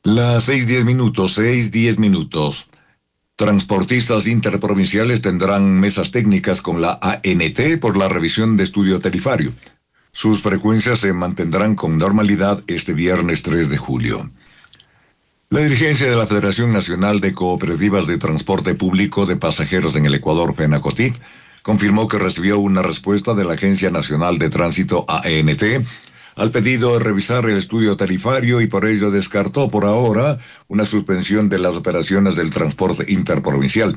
Las 6:10 minutos, 6:10 minutos. Transportistas interprovinciales tendrán mesas técnicas con la ANT por la revisión de estudio tarifario. Sus frecuencias se mantendrán con normalidad este viernes 3 de julio. La dirigencia de la Federación Nacional de Cooperativas de Transporte Público de Pasajeros en el Ecuador, FENACOTIP, confirmó que recibió una respuesta de la Agencia Nacional de Tránsito, ANT, al pedido de revisar el estudio tarifario y por ello descartó por ahora una suspensión de las operaciones del transporte interprovincial.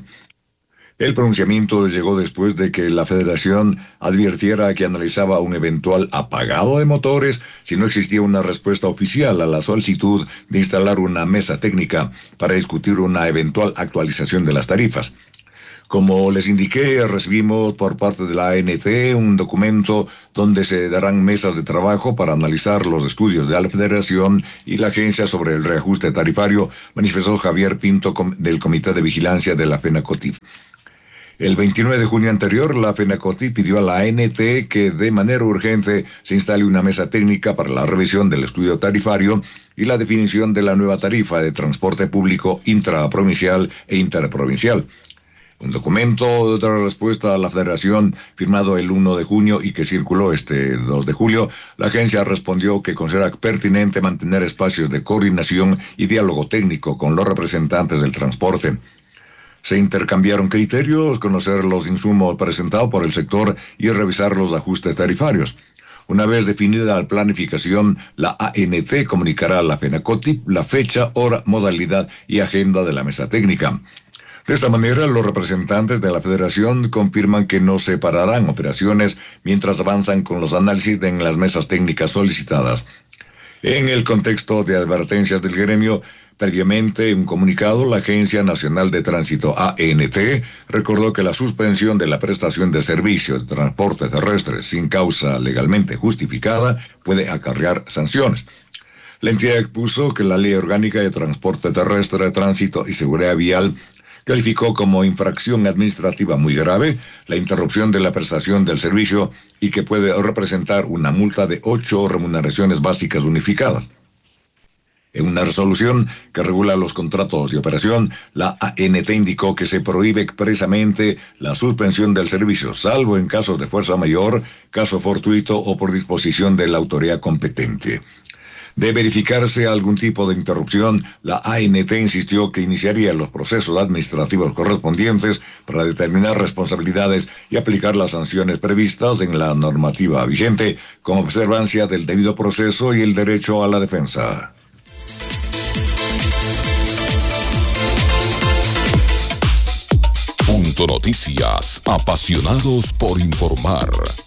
El pronunciamiento llegó después de que la Federación advirtiera que analizaba un eventual apagado de motores si no existía una respuesta oficial a la solicitud de instalar una mesa técnica para discutir una eventual actualización de las tarifas. Como les indiqué, recibimos por parte de la ANT un documento donde se darán mesas de trabajo para analizar los estudios de la Federación y la agencia sobre el reajuste tarifario, manifestó Javier Pinto del Comité de Vigilancia de la FENACOTIP. El 29 de junio anterior, la FENACOTIP pidió a la ANT que de manera urgente se instale una mesa técnica para la revisión del estudio tarifario y la definición de la nueva tarifa de transporte público intraprovincial e interprovincial. Un documento de respuesta a la Federación firmado el 1 de junio y que circuló este 2 de julio, la agencia respondió que considera pertinente mantener espacios de coordinación y diálogo técnico con los representantes del transporte. Se intercambiaron criterios, conocer los insumos presentados por el sector y revisar los ajustes tarifarios. Una vez definida la planificación, la ANT comunicará a la FENACOTIP la fecha, hora, modalidad y agenda de la mesa técnica. De esta manera, los representantes de la Federación confirman que no separarán operaciones mientras avanzan con los análisis en las mesas técnicas solicitadas. En el contexto de advertencias del gremio, previamente en un comunicado, la Agencia Nacional de Tránsito, ANT, recordó que la suspensión de la prestación de servicio de transporte terrestre sin causa legalmente justificada puede acarrear sanciones. La entidad expuso que la Ley Orgánica de Transporte Terrestre, Tránsito y Seguridad Vial calificó como infracción administrativa muy grave la interrupción de la prestación del servicio y que puede representar una multa de 8 remuneraciones básicas unificadas. En una resolución que regula los contratos de operación, la ANT indicó que se prohíbe expresamente la suspensión del servicio, salvo en casos de fuerza mayor, caso fortuito o por disposición de la autoridad competente. De verificarse algún tipo de interrupción, la ANT insistió que iniciaría los procesos administrativos correspondientes para determinar responsabilidades y aplicar las sanciones previstas en la normativa vigente, con observancia del debido proceso y el derecho a la defensa. Punto Noticias, apasionados por informar.